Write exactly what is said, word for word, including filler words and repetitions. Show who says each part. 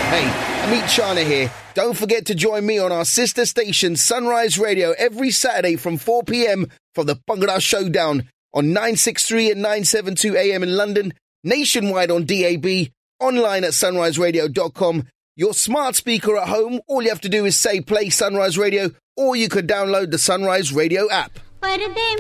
Speaker 1: Hey, Amit Chana here. Don't forget to join me on our sister station, Sunrise Radio, every Saturday from four p.m. for the Bhangra Showdown on nine sixty-three and nine seventy-two A M in London, nationwide on D A B, online at sunrise radio dot com. Your smart speaker at home, all you have to do is say play Sunrise Radio, or you could download the Sunrise Radio app.